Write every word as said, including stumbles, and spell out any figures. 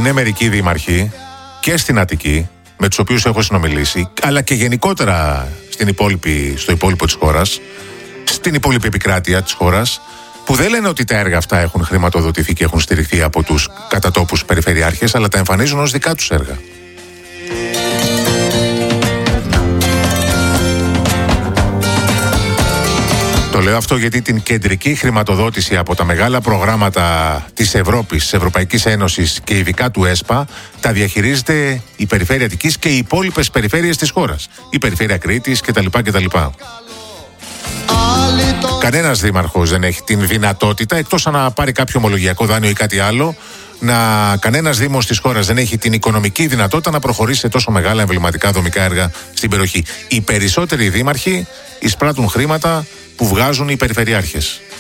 είναι μερικοί δήμαρχοι και στην Αττική, με τους οποίους έχω συνομιλήσει, αλλά και γενικότερα στην υπόλοιπη, στο υπόλοιπο της χώρας, στην υπόλοιπη επικράτεια της χώρας, που δεν λένε ότι τα έργα αυτά έχουν χρηματοδοτηθεί και έχουν στηριχθεί από τους κατατόπους περιφερειάρχες, αλλά τα εμφανίζουν ως δικά τους έργα. Το λέω αυτό γιατί την κεντρική χρηματοδότηση από τα μεγάλα προγράμματα της Ευρώπης, της Ευρωπαϊκής Ένωσης και ειδικά του ΕΣΠΑ τα διαχειρίζεται η Περιφέρεια Αττικής και οι υπόλοιπες περιφέρειες της χώρας. Η Περιφέρεια Κρήτης κτλ. κτλ. Κανένας δήμαρχος δεν έχει την δυνατότητα, εκτός αν να πάρει κάποιο ομολογιακό δάνειο ή κάτι άλλο, να, κανένας δήμος της χώρας δεν έχει την οικονομική δυνατότητα να προχωρήσει σε τόσο μεγάλα εμβληματικά δομικά έργα στην περιοχή. Οι περισσότεροι δήμαρχοι εισπράττουν χρήματα που βγάζουν οι περιφερειάρχες.